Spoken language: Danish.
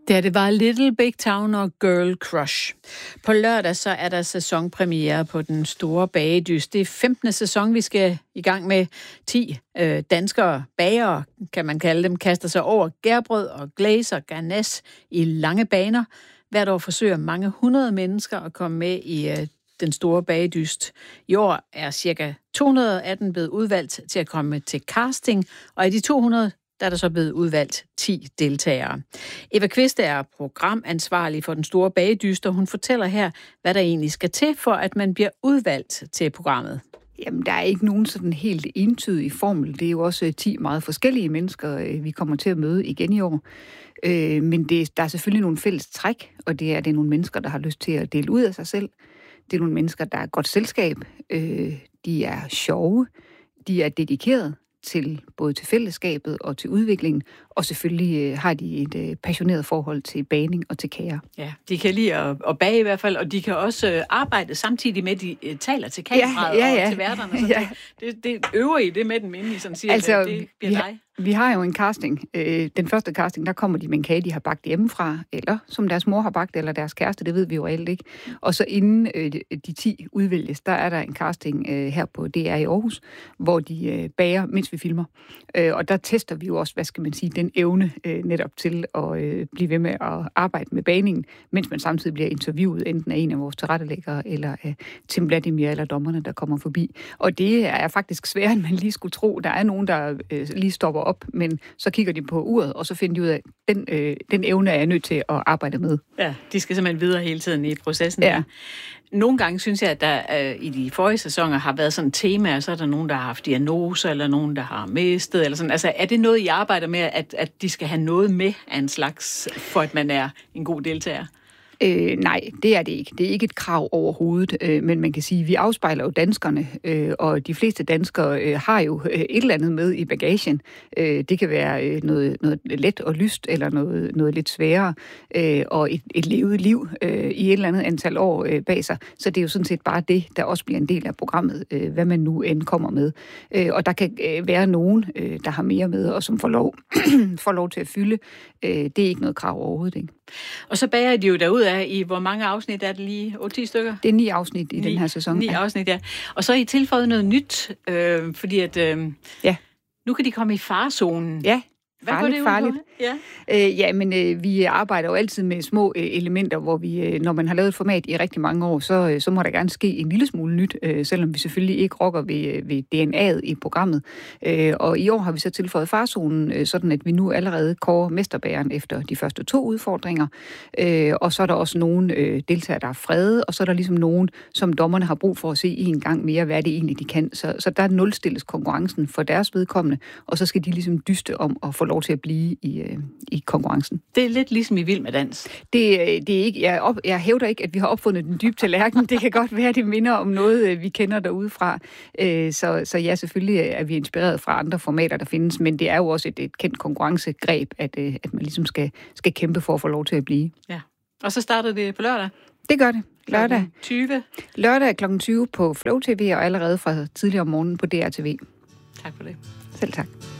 Det var Little Big Town og Girl Crush. På lørdag så er der sæsonpremiere på Den Store Bagedyst. Det er 15. sæson, vi skal i gang med. 10 danskere bagere, kan man kalde dem, kaster sig over gærbrød og glaze og garnache i lange baner. Hvert år forsøger mange 100 mennesker at komme med i Den Store Bagedyst. I år er ca. 200 af dem blevet udvalgt til at komme til casting, og af de 200 der er der så blevet udvalgt 10 deltagere. Eva Kvist er programansvarlig for Den Store Bagedyst, og hun fortæller her, hvad der egentlig skal til, for at man bliver udvalgt til programmet. Jamen, der er ikke nogen sådan helt entydig formel. Det er jo også 10 meget forskellige mennesker, vi kommer til at møde igen i år. Men der er selvfølgelig nogle fælles træk, og det er nogle mennesker, der har lyst til at dele ud af sig selv. Det er nogle mennesker, der er godt selskab. De er sjove. De er dedikeret til både til fællesskabet og til udviklingen, og selvfølgelig har de et passioneret forhold til bagning og til kager. Ja, de kan lide at bage i hvert fald, og de kan også arbejde samtidig med, at de taler til kameraet og til værterne. Ja. Det øver I det med dem, inden I sådan siger, altså, at det bliver dig. Vi har jo en casting. Den første casting, der kommer de med en kage, de har bagt hjemmefra, eller som deres mor har bagt, eller deres kæreste, det ved vi jo reelt ikke. Og så inden de 10 udvælges, der er der en casting her på DR i Aarhus, hvor de bager, mens vi filmer. Og der tester vi jo også, hvad skal man sige, den evne netop til at blive ved med at arbejde med bagningen, mens man samtidig bliver interviewet enten af en af vores tilrettelæggere, eller af Tim Vladimir, eller dommerne, der kommer forbi. Og det er faktisk sværere, end man lige skulle tro. Der er nogen, der lige stopper op, men så kigger de på uret, og så finder de ud af, at den evne er jeg nødt til at arbejde med. Ja, de skal simpelthen videre hele tiden i processen. Ja. Nogle gange synes jeg, at der i de forrige sæsoner har været sådan temaer, så er der nogen, der har haft diagnoser, eller nogen, der har mistet, eller sådan. Altså, er det noget, I arbejder med, at de skal have noget med af en slags, for at man er en god deltager? Nej, det er det ikke. Det er ikke et krav overhovedet, men man kan sige, at vi afspejler jo danskerne, og de fleste danskere har jo et eller andet med i bagagen. Det kan være noget let og lyst, eller noget lidt sværere, og et levet liv i et eller andet antal år bag sig. Så det er jo sådan set bare det, der også bliver en del af programmet, hvad man nu end kommer med. Og der kan være nogen, der har mere med, og som får lov til at fylde. Det er ikke noget krav overhovedet, ikke? Og så bager de jo derudad i, hvor mange afsnit er det lige? 8-10 stykker? Det er 9 afsnit i den her sæson. 9 afsnit, ja. Og så er I tilføjet noget nyt, fordi at nu kan de komme i farezonen. Ja. Farligt. Ja. Men vi arbejder jo altid med små elementer, hvor vi, når man har lavet et format i rigtig mange år, så må der gerne ske en lille smule nyt, selvom vi selvfølgelig ikke rokker ved DNA'et i programmet. Og i år har vi så tilføjet farzonen, sådan at vi nu allerede kårer mesterbageren efter de første 2 udfordringer. Og så er der også nogle deltagere, der er frede, og så er der ligesom nogen, som dommerne har brug for at se en gang mere, hvad det egentlig de kan. Så der nulstilles konkurrencen for deres vedkommende, og så skal de ligesom dyste om at få lov til at blive i konkurrencen. Det er lidt ligesom i Vild med Dans. Det er ikke. Jeg hævder ikke, at vi har opfundet den dybe tallerken. Det kan godt være, det minder om noget, vi kender derudefra. Så ja, selvfølgelig er vi inspireret fra andre formater, der findes, men det er jo også et kendt konkurrencegreb, at man ligesom skal kæmpe for at få lov til at blive. Ja. Og så starter det på lørdag? Det gør det. Lørdag 20. Lørdag kl. 20 på Flow TV, og allerede fra tidligere om morgenen på DRTV. Tak for det. Selv tak.